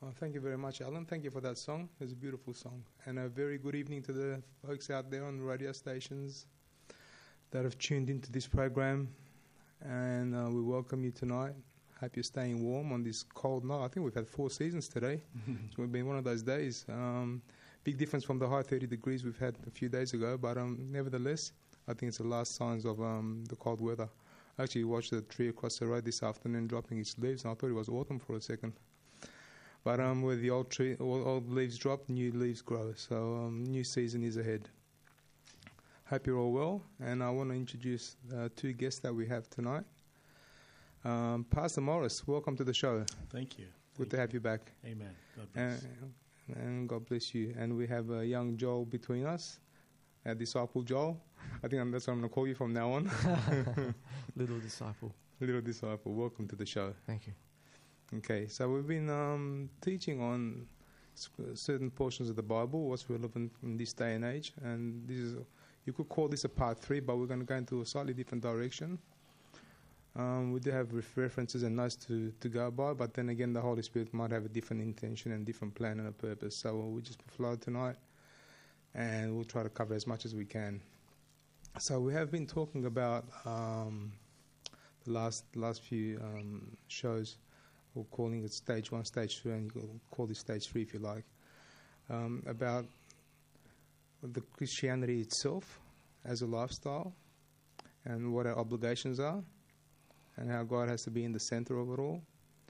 Well, thank you very much, Alan. Thank you for that song. It's a beautiful song. And a very good evening to the folks out there on the radio stations that have tuned into this program. And we welcome you tonight. Hope you're staying warm on this cold night. I think we've had 4 seasons today. It's been one of those days. Big difference from the high 30 degrees we've had a few days ago. But nevertheless, I think it's the last signs of the cold weather. I actually watched the tree across the road this afternoon dropping its leaves, and I thought it was autumn for a second. But where the old leaves drop, new leaves grow. So new season is ahead. Hope you're all well. And I want to introduce 2 guests that we have tonight. Pastor Morris, welcome to the show. Thank you. Good to have you back. Amen. God bless. And God bless you. And we have a young Joel between us, a disciple Joel. I think that's what I'm going to call you from now on. Little disciple. Little disciple. Welcome to the show. Thank you. Okay, so we've been teaching on certain portions of the Bible, what's relevant in this day and age. And this is, you could call this a part 3, but we're going to go into a slightly different direction. We do have references and notes to go by, but then again, the Holy Spirit might have a different intention and different plan and a purpose. So we'll just flow tonight, and we'll try to cover as much as we can. So we have been talking about the last few shows. We're calling it stage 1, stage 2, and you can call this stage 3 if you like, about the Christianity itself as a lifestyle and what our obligations are and how God has to be in the center of it all,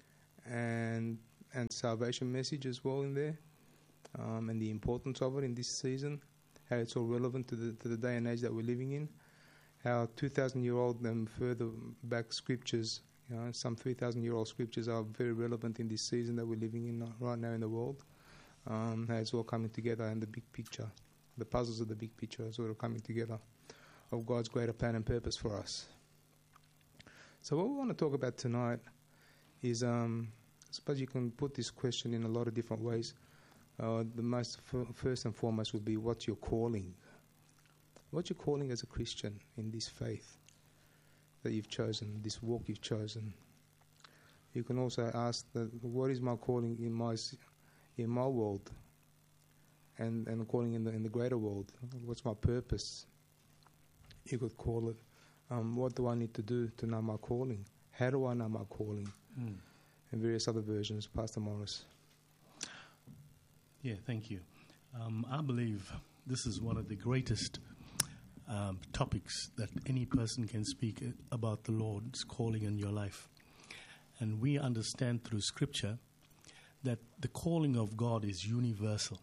and salvation message as well in there, and the importance of it in this season, how it's all relevant to the day and age that we're living in, how 2,000-year-old and further back scriptures, some 3,000-year-old scriptures are very relevant in this season that we're living in right now in the world. How it's all coming together in the big picture. The puzzles of the big picture are sort of coming together of God's greater plan and purpose for us. So what we want to talk about tonight is, I suppose you can put this question in a lot of different ways. The most first and foremost would be, what's your calling? What's your calling as a Christian in this faith that you've chosen, this walk you've chosen? You can also ask, what is my calling in my world, and calling in the greater world? What's my purpose? You could call it, what do I need to do to know my calling? How do I know my calling? And various other versions. Pastor Morris. Yeah, thank you. I believe this is one of the greatest topics that any person can speak about the Lord's calling in your life. And we understand through Scripture that the calling of God is universal.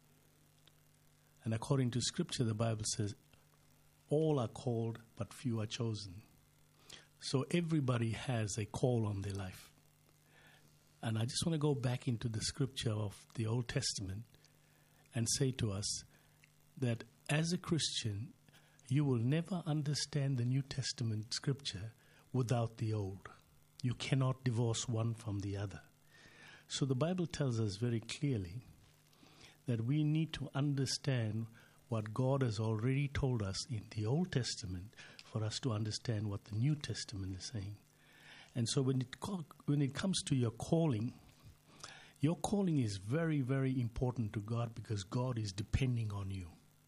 And according to Scripture, the Bible says, all are called, but few are chosen. So everybody has a call on their life. And I just want to go back into the Scripture of the Old Testament and say to us that as a Christian, you will never understand the New Testament Scripture without the Old. You cannot divorce one from the other. So the Bible tells us very clearly that we need to understand what God has already told us in the Old Testament for us to understand what the New Testament is saying. And so when it comes to your calling is very, very important to God because God is depending on you.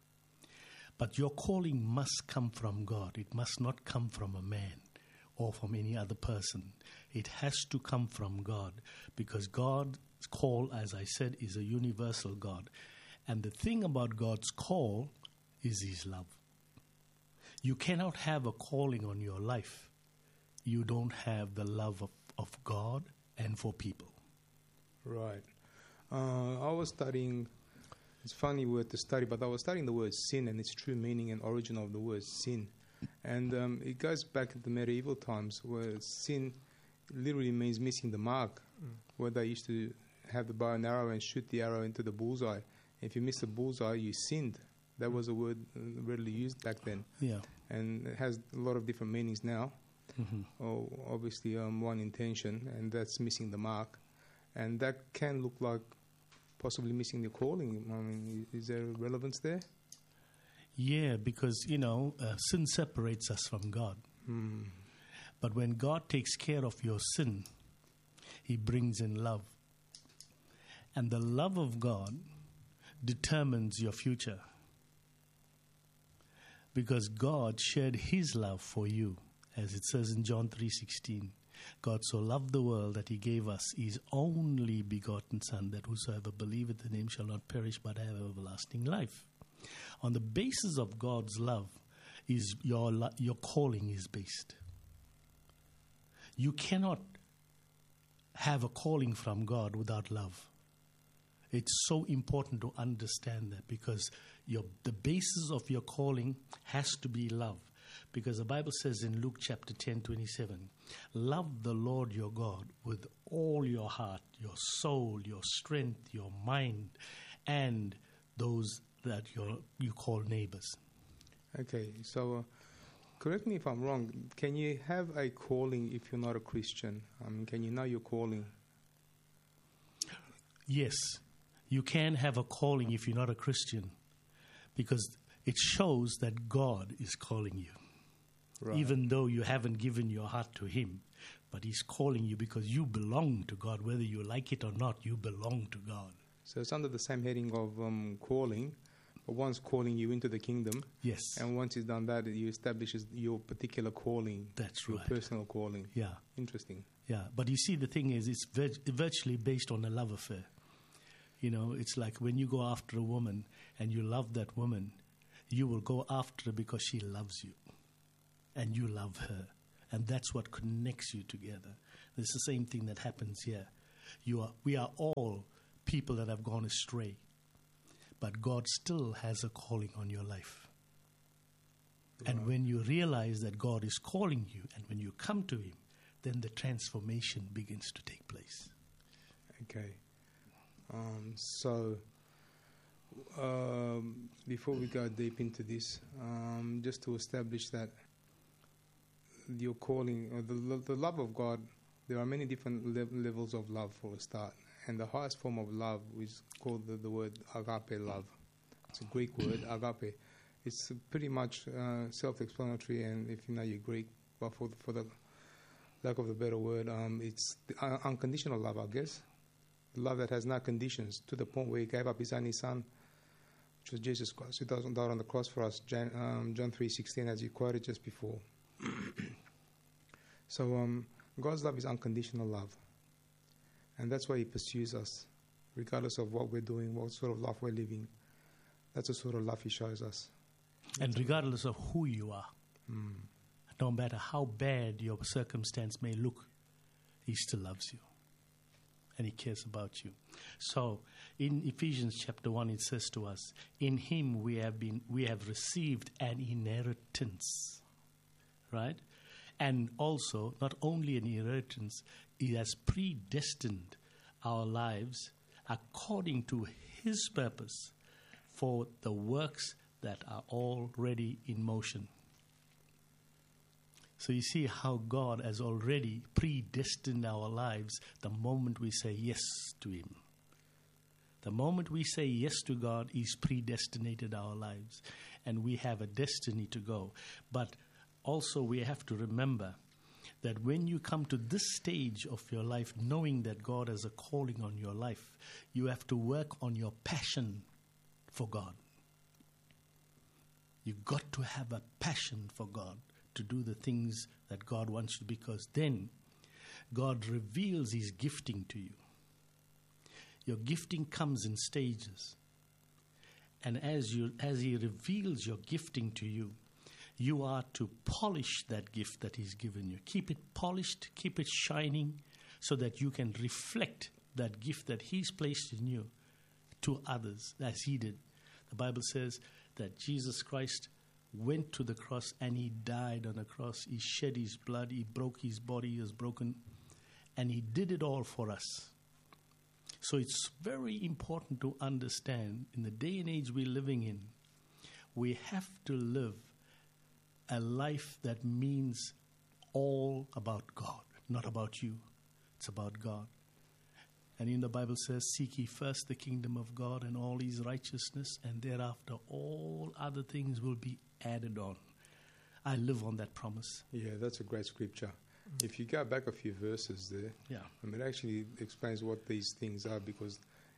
But your calling must come from God. It must not come from a man or from any other person. It has to come from God because God's call, as I said, is a universal God. And the thing about God's call is His love. You cannot have a calling on your life. You don't have the love of God and for people. Right. I was studying, it's a funny word to study, but I was studying the word sin and its true meaning and origin of the word sin. And it goes back to the medieval times where sin literally means missing the mark, where they used to have the bow and arrow and shoot the arrow into the bullseye. If you missed the bullseye, you sinned. That was a word readily used back then. Yeah. And it has a lot of different meanings now. Obviously, one intention, and that's missing the mark. And that can look like possibly missing the calling. I mean, is there relevance there? Yeah, because, sin separates us from God. But when God takes care of your sin, He brings in love. And the love of God determines your future. Because God shared his love for you, as it says in John 3:16. God so loved the world that he gave us his only begotten Son, that whosoever believeth in him shall not perish but have everlasting life. On the basis of God's love is your calling is based. You cannot have a calling from God without love. It's so important to understand that, because the basis of your calling has to be love. Because the Bible says in Luke chapter 10:27, love the Lord your God with all your heart, your soul, your strength, your mind, and those that you call neighbors. Okay, so correct me if I'm wrong. Can you have a calling if you're not a Christian? Can you know your calling? Yes, you can have a calling if you're not a Christian, because it shows that God is calling you. Right. Even though you haven't given your heart to him, but he's calling you because you belong to God. Whether you like it or not, you belong to God. So it's under the same heading of calling, but one's calling you into the kingdom. Yes. And once he's done that, he establishes your particular calling. That's your right. Personal calling. Yeah. Interesting. Yeah, but you see, the thing is, it's virtually based on a love affair. You know, it's like when you go after a woman and you love that woman, you will go after her because she loves you. And you love her. And that's what connects you together. It's the same thing that happens here. We are all people that have gone astray. But God still has a calling on your life. Right. And when you realize that God is calling you, and when you come to him, then the transformation begins to take place. Okay. Before we go deep into this, just to establish that your calling, or the love of God, there are many different levels of love for a start. And the highest form of love is called the word agape love. It's a Greek word, agape. It's pretty much self-explanatory, and if you know your Greek, but for the lack of a better word, it's the unconditional love, I guess. Love that has no conditions, to the point where he gave up his only son, which was Jesus Christ, who died on the cross for us, John 3:16, as you quoted just before. So God's love is unconditional love. And that's why he pursues us, regardless of what we're doing, what sort of life we're living. That's the sort of love he shows us. And regardless of who you are, no matter how bad your circumstance may look, he still loves you. And he cares about you. So in Ephesians chapter 1, it says to us, in him we have received an inheritance. Right? And also, not only an inheritance, he has predestined our lives according to his purpose for the works that are already in motion. So you see how God has already predestined our lives the moment we say yes to him. The moment we say yes to God, he's predestinated our lives. And we have a destiny to go. But also we have to remember that when you come to this stage of your life, knowing that God has a calling on your life, you have to work on your passion for God. You've got to have a passion for God to do the things that God wants you, because then God reveals his gifting to you. Your gifting comes in stages. And as he reveals your gifting to you, you are to polish that gift that he's given you. Keep it polished, keep it shining, so that you can reflect that gift that he's placed in you to others, as he did. The Bible says that Jesus Christ went to the cross and he died on the cross. He shed his blood, he broke his body, he was broken, and he did it all for us. So it's very important to understand, in the day and age we're living in, we have to live a life that means all about God, not about you. It's about God. And in the Bible says, seek ye first the kingdom of God and all his righteousness, and thereafter all other things will be added on. I live on that promise. Yeah, that's a great scripture. If you go back a few verses there, it actually explains what these things are, because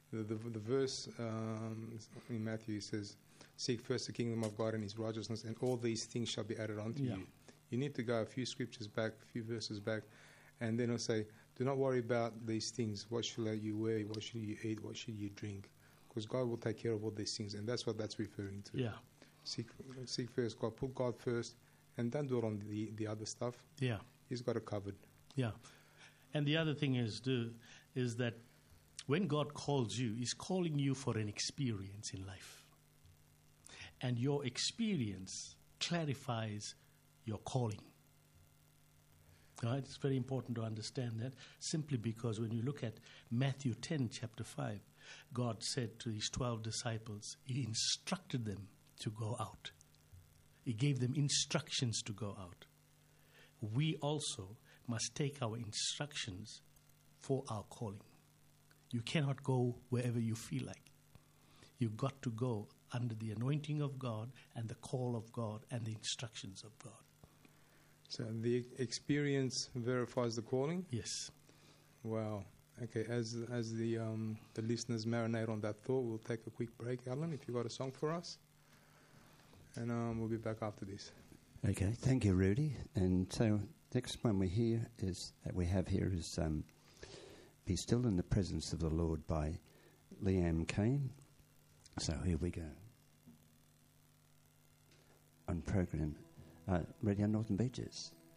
The verse in Matthew says, "Seek first the kingdom of God and His righteousness, and all these things shall be added unto Yeah. you." You need to go a few scriptures back, a few verses back, and then it'll say, "Do not worry about these things. What shall you wear? What should you eat? What should you drink?" Because God will take care of all these things, and that's what that's referring to. Yeah. Seek first God, put God first, and don't do it on the other stuff. Yeah. He's got it covered. Yeah. And the other thing is that when God calls you, He's calling you for an experience in life. And your experience clarifies your calling. Right? It's very important to understand that, simply because when you look at Matthew 10, chapter 5, God said to His 12 disciples, He instructed them to go out. He gave them instructions to go out. We also must take our instructions for our calling. You cannot go wherever you feel like. You've got to go under the anointing of God and the call of God and the instructions of God. So the experience verifies the calling? Yes. Wow. Okay, as the listeners marinate on that thought, we'll take a quick break. Alan, if you've got a song for us. And we'll be back after this. Okay, thank you, Rudy. And so next one we have here is "Be Still in the Presence of the Lord" by Liam Kane. So here we go. On program, Radio Northern Beaches.